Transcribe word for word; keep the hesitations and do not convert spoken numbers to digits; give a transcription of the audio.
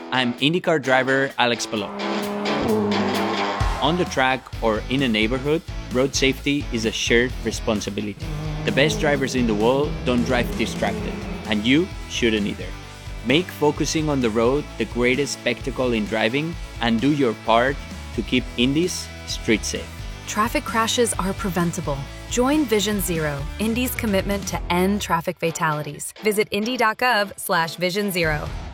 I'm IndyCar driver Alex Palou. On the track or in a neighborhood, road safety is a shared responsibility. The best drivers in the world don't drive distracted, and you shouldn't either. Make focusing on the road the greatest spectacle in driving, and do your part to keep Indy's street safe. Traffic crashes are preventable. Join Vision Zero, Indy's commitment to end traffic fatalities. Visit indy dot gov slash vision zero.